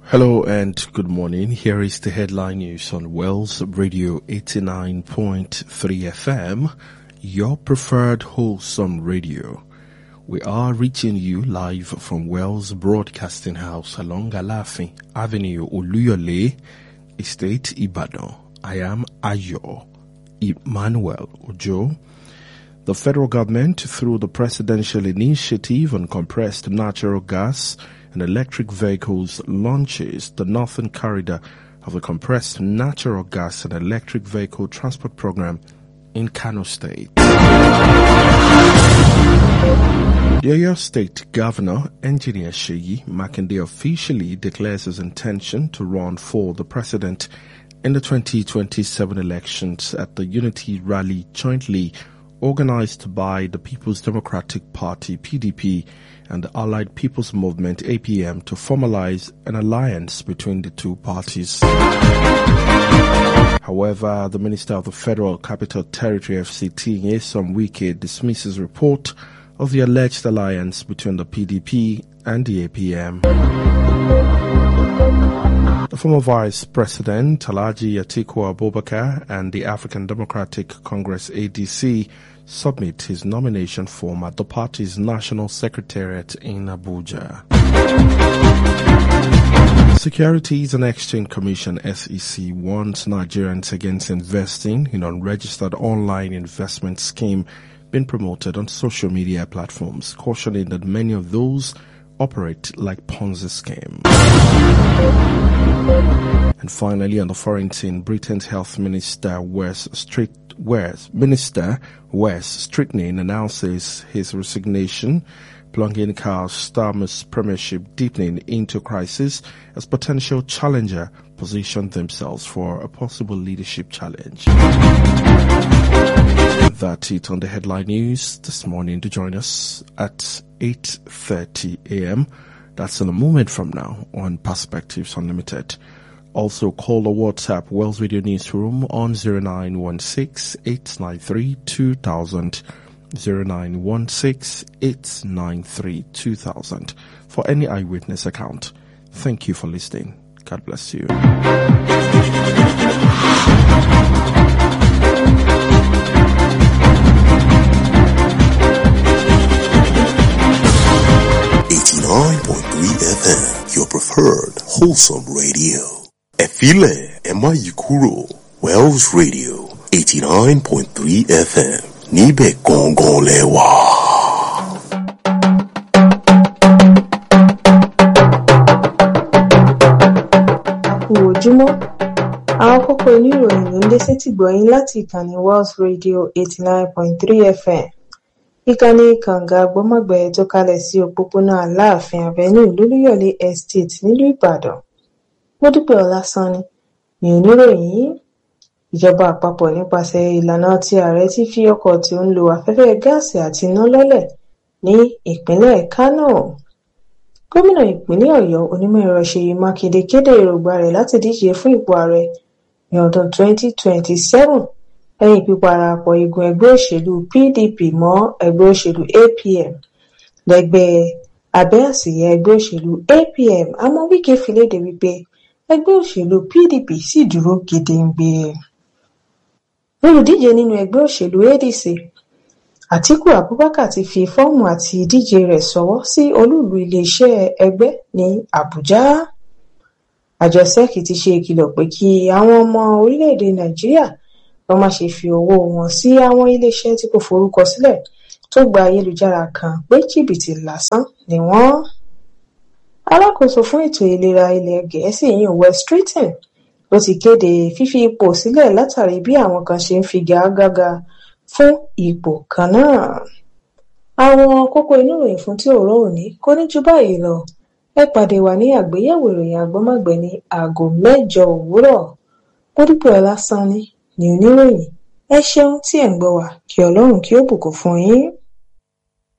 Hello and good morning. Here is the headline news on Wells Radio 89.3 FM, your preferred wholesome radio. We are reaching you live from Wells Broadcasting House along Alafin Avenue, Oluyole, Estate, Ibadan. I am Ayo Emmanuel Ojo. The federal government, through the Presidential Initiative on Compressed Natural Gas and Electric Vehicles, launches the Northern Corridor of the Compressed Natural Gas and Electric Vehicle Transport Program in Kano State. The Oyo State Governor, Engineer Seyi Makinde, officially declares his intention to run for the president in the 2027 elections at the Unity Rally jointly organized by the People's Democratic Party, PDP, and the Allied People's Movement, APM, to formalize an alliance between the two parties. However, the Minister of the Federal Capital Territory, FCT, Nyesom Wike, dismisses report of the alleged alliance between the PDP and the APM. The former Vice President, Alhaji Atiku Abubakar, and the African Democratic Congress, ADC, submit his nomination form at the party's National Secretariat in Abuja. Securities and Exchange Commission, SEC, warns Nigerians against investing in unregistered online investment scheme being promoted on social media platforms, cautioning that many of those operate like Ponzi scheme. And finally, on the foreign scene, Britain's Health Minister Wes Streeting announces his resignation, plunging Keir Starmer's premiership deepening into crisis as potential challenger position themselves for a possible leadership challenge. That's it on the headline news this morning. To join us at 8:30 a.m. That's in a moment from now on Perspectives Unlimited. Also call the WhatsApp Wells Radio Newsroom on 0916-893-2000, 0916-893-2000 for any eyewitness account. Thank you for listening. God bless you. 89.3 FM, your preferred wholesome radio. Efile Emayikuro, Wells Radio 89.3 FM, Nibe Gongon Lewa. Ojúmọ́, àwọn kókó oníròyìn ló ń dé sétí gbọ̀yìn láti ìkànnì Wells Radio 89.3 FM. Ìkànnì kànga Gbọ́mọ̀gbẹ́ tó kalẹ̀ sí òpópónà Aláàfin Avenue Lólúyọ̀lé Estate nílùú Ìbàdàn. Mọ́dúpẹ́ Ọlásánni ni oníròyìn yìí. Ìjọba àpapọ̀ nípasẹ̀ ìlànà tí ààrẹ ti fi ọkọ̀ tí ó ń lo afẹ́fẹ́ gáàsì àti iná lọ́lẹ̀ ní ìpínlẹ̀ Kánò. Gómìnà ìpínlẹ̀ Ọ̀yọ́ Onímọ̀-ẹ̀rọ Ṣèyí Mákindé kéde èròǹgbà rẹ̀ láti díje fún ipò ààrẹ ní ọdún 2027 lẹ́yìn píparapọ̀ igun ẹgbẹ́ òṣèlú PDP mọ́ ẹgbẹ́ òṣèlú APM. Lẹ́gbẹ́ abẹ́ àsíá ẹgbẹ́ òṣèlú APM, àmọ́ Wike fi léde wípé ẹgbẹ́ òṣèlú PDP sì dúró gedengbe. Olùdíje nínú ẹgbẹ́ òṣèlú ADC, Atiku Abubakar, ti fi fọ́ọ̀mù àti ìdíje rẹ̀ ṣọwọ́ sí olúùlú iléeṣẹ́ ẹgbẹ́ ní Àbújá. Àjọ SEC ti ṣe ìkìlọ̀ pé kí àwọn ọmọ orílẹ̀-èdè Nàìjíríà wọ́n má ṣe fi owó wọn sí àwọn iléeṣẹ́ tí kò forúkọ sílẹ̀ tó gba ayélujára kan pé jìbìtì lásán ni wọ́n. Alákòóso fún ètò ìlera ilẹ̀ Gẹ̀ẹ́sì Wes Streeting ló ti kéde fífi ipò sílẹ̀ látàrí bí àwọn kan ṣe ń figagbága fún ipò kan náà. Àwọn kókó inú ìròyìn fún tí òórọ̀ òní kò ní jù báyìí lọ. Ẹ pàdé wa ní àgbéyẹ̀wò ìròyìn Agbọ́mọ̀gbẹ́ ní aago 8 òwúrọ̀. Mọ́dúpẹ́ Ọlásánni ni oníròyìn. Ẹ ṣeun tí ẹ̀ ń gbọ́ wa, kí Ọlọ́run kí ó bùkún fún yín.